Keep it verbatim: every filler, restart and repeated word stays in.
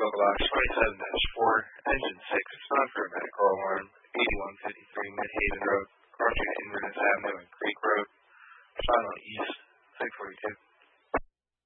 Cargo Box twenty-seven dash four, Engine six, respond for a medical alarm, eighty-one fifty-three Midhaven Road, crossing Inverness Avenue and Creek Road. Respond on East